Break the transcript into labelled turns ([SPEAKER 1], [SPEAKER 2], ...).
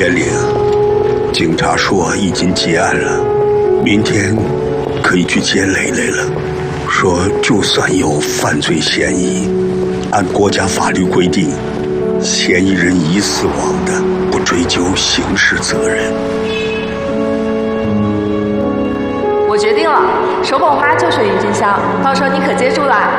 [SPEAKER 1] 县令，警察说已经结案了，明天可以去见蕾蕾了。说就算有犯罪嫌疑，按国家法律规定，嫌疑人已死亡的，不追究刑事责任。
[SPEAKER 2] 我决定了，手捧花就水郁金香，到时候你可接住了。